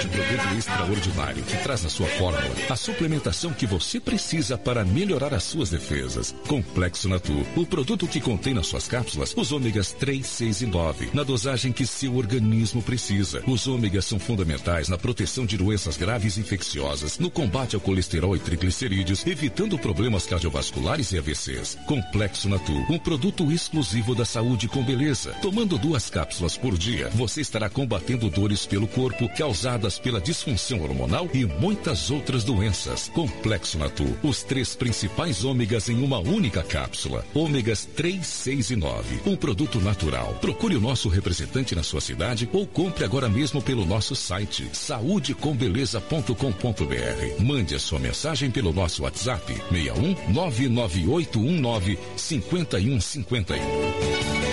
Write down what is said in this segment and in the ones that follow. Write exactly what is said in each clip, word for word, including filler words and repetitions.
Produto extraordinário que traz na sua fórmula a suplementação que você precisa para melhorar as suas defesas. Complexo Natur, o produto que contém nas suas cápsulas os ômegas três, seis e nove, na dosagem que seu organismo precisa. Os ômegas são fundamentais na proteção de doenças graves e infecciosas, no combate ao colesterol e triglicerídeos, evitando problemas cardiovasculares e A V Cs. Complexo Natur, um produto exclusivo da saúde com beleza. Tomando duas cápsulas por dia, você estará combatendo dores pelo corpo causadas pela disfunção hormonal e muitas outras doenças. Complexo Natur, os três principais ômegas em uma única cápsula. Ômegas três, seis e nove, um produto natural. Procure o nosso representante na sua cidade ou compre agora mesmo pelo nosso site saúde com beleza ponto com ponto br. Mande a sua mensagem pelo nosso WhatsApp seis um nove nove oito um nove cinco um cinco um.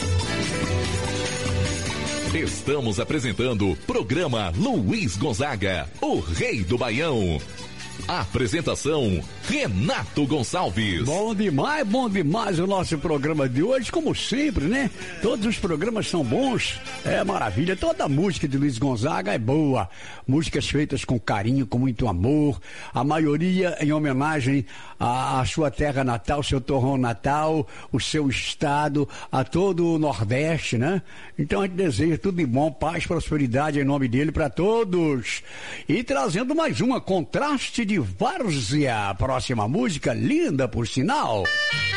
Estamos apresentando o programa Luiz Gonzaga, o Rei do Baião. Apresentação, Renato Gonçalves. Bom demais, bom demais o nosso programa de hoje, como sempre, né? Todos os programas são bons, é maravilha. Toda música de Luiz Gonzaga é boa. Músicas feitas com carinho, com muito amor. A maioria em homenagem à, à sua terra natal, seu torrão natal, o seu estado, a todo o Nordeste, né? Então a gente deseja tudo de bom, paz, prosperidade em nome dele para todos. E trazendo mais uma, Contraste de Várzea. Próxima música, linda por sinal.